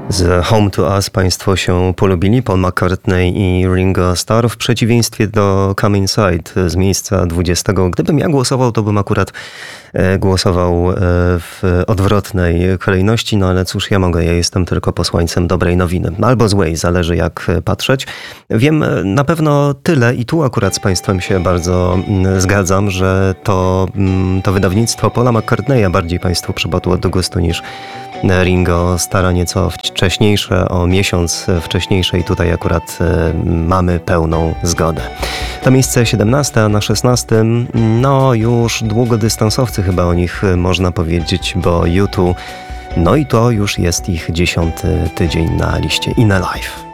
Z Home to Us państwo się polubili, Paul McCartney i Ringo Starr, w przeciwieństwie do Come Inside z miejsca 20. Gdybym ja głosował, to bym akurat głosował w odwrotnej kolejności, no ale cóż ja mogę, ja jestem tylko posłańcem dobrej nowiny. Albo złej, zależy jak patrzeć. Wiem na pewno tyle i tu akurat z państwem się bardzo zgadzam, że to wydawnictwo Paula McCartneya bardziej państwu przypadło do gustu niż Ringo Starra, nieco wcześniejsze, o miesiąc wcześniejsze i tutaj akurat mamy pełną zgodę. To miejsce 17, a na 16 no już długodystansowcy chyba o nich można powiedzieć, bo U2, no i to już jest ich 10. tydzień na liście In Alive.